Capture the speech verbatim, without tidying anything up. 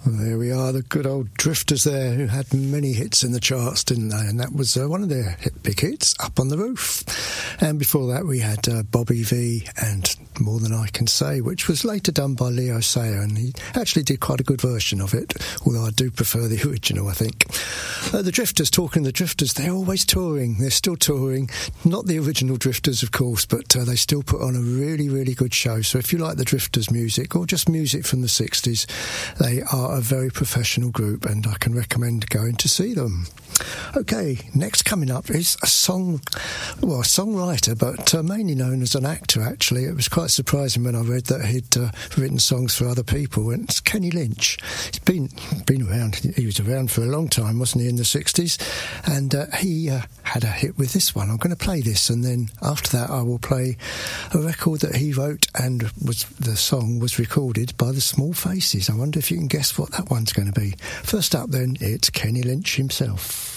Well, there we are, the good old Drifters there, who had many hits in the charts, didn't they? And that was uh, one of their hit, big hits, Up on the Roof. And before that we had uh, Bobby Vee and More Than I Can Say, which was later done by Leo Sayer, and he actually did quite a good version of it, although I do prefer the original, I think. Uh, the Drifters, talking the Drifters, they're always touring, they're still touring, not the original Drifters, of course, but uh, they still put on a really, really good show. So if you like the Drifters music, or just music from the sixties, they are a very professional group, and I can recommend going to see them. Okay, next coming up is a song, well, a songwriter, but uh, mainly known as an actor, actually. It was quite surprising when I read that he'd uh, written songs for other people, and it's Kenny Lynch. He's been been around, he was around for a long time, wasn't he, in the sixties, and uh, he uh, had a hit with this one. I'm going to play this, and then after that I will play a record that he wrote, and was the song was recorded by the Small Faces. I wonder if you can guess what that one's going to be. First up then, it's Kenny Lynch himself.